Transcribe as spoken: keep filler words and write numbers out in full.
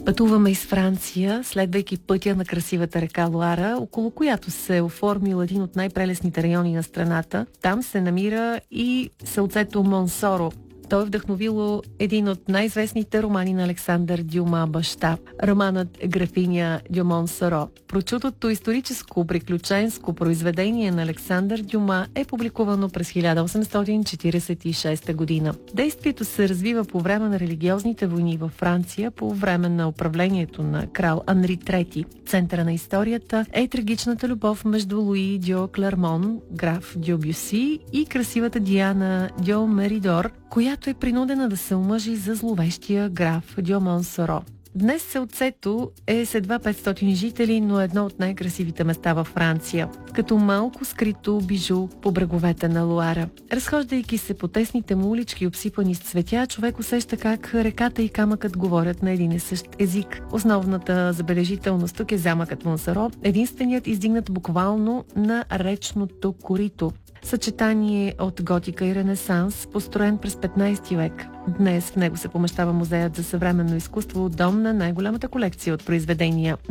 Пътуваме из Франция, следвайки пътя на красивата река Лоара, около която се е оформил един от най-прелесните райони на страната. Там се намира и селцето Монсоро. Той е вдъхновило един от най-известните романи на Александър Дюма баща. Романът Графиня дю Монсоро. Прочутото историческо приключенско произведение на Александър Дюма е публикувано през хиляда осемстотин четиридесет и шеста година. Действието се развива по време на религиозните войни във Франция, по време на управлението на крал Анри трети. Центъра на историята е трагичната любов между Луи дю Клермон, граф дю Бюси, и красивата Диана дю Меридор, която е принудена да се омъжи за зловещия граф дю Монсоро. Днес селцето е с едва петстотин жители, но едно от най-красивите места във Франция, като малко скрито бижу по бреговете на Лоара. Разхождайки се по тесните му улички, обсипани с цветя, човек усеща как реката и камъкът говорят на един и същ език. Основната забележителност тук е замъкът Монсоро, единственият издигнат буквално на речното корито. Съчетание от готика и ренесанс, построен през петнайсети век. Днес в него се помещава музеят за съвременно изкуство, дом на най-голямата колекция от произведения